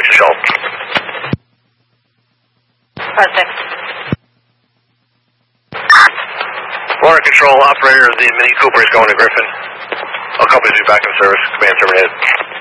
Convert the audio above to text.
traffic control. Perfect. Florida Control, operator of the Mini Cooper is going to Griffin. All companies be back in service. Command terminated.